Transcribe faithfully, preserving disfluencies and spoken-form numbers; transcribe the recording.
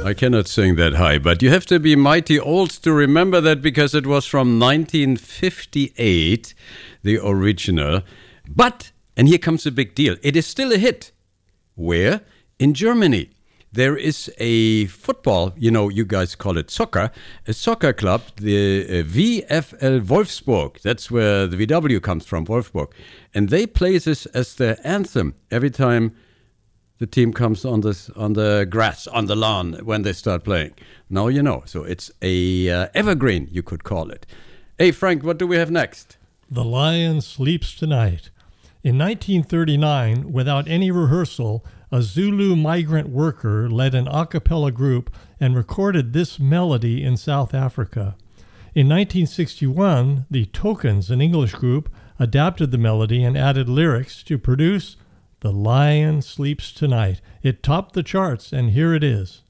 I cannot sing that high, but you have to be mighty old to remember that because it was from nineteen fifty-eight, the original. But, and here comes the big deal, it is still a hit. Where? In Germany. There is a football, you know, you guys call it soccer, a soccer club, the uh, VfL Wolfsburg. That's where the V W comes from, Wolfsburg. And they play this as their anthem every time the team comes on this on the grass, on the lawn, when they start playing. Now you know. So it's a uh, evergreen, you could call it. Hey, Frank, what do we have next? The Lion Sleeps Tonight. In nineteen thirty-nine, without any rehearsal, a Zulu migrant worker led an a cappella group and recorded this melody in South Africa. In nineteen sixty-one, the Tokens, an English group, adapted the melody and added lyrics to produce The Lion Sleeps Tonight. It topped the charts, and here it is.